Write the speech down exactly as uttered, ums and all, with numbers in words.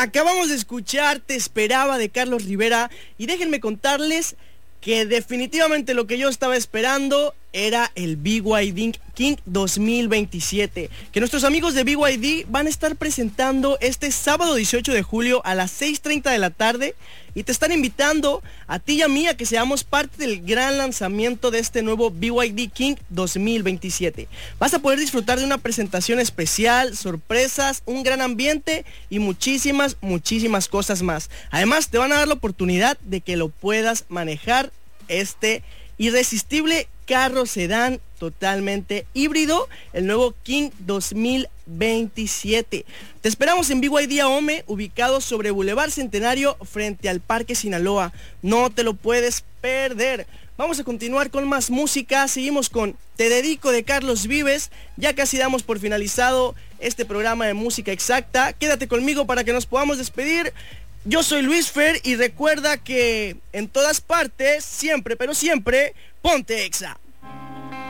Acabamos de escuchar Te Esperaba de Carlos Rivera y déjenme contarles que definitivamente lo que yo estaba esperando era el B Y D King dos mil veintisiete, que nuestros amigos de B Y D van a estar presentando este sábado dieciocho de julio a las seis treinta de la tarde y te están invitando a ti y a mí a que seamos parte del gran lanzamiento de este nuevo B Y D King dos mil veintisiete. Vas a poder disfrutar de una presentación especial, sorpresas, un gran ambiente y muchísimas, muchísimas cosas más. Además, te van a dar la oportunidad de que lo puedas manejar, este irresistible carro sedán totalmente híbrido, el nuevo King dos mil veintisiete. Te esperamos en B Y D Ahome, ubicado sobre Boulevard Centenario frente al Parque Sinaloa. No te lo puedes perder. Vamos a continuar con más música. Seguimos con Te Dedico de Carlos Vives. Ya casi damos por finalizado este programa de música exacta. Quédate conmigo para que nos podamos despedir. Yo soy Luis Fer y recuerda que en todas partes, siempre, pero siempre, ponte Exa.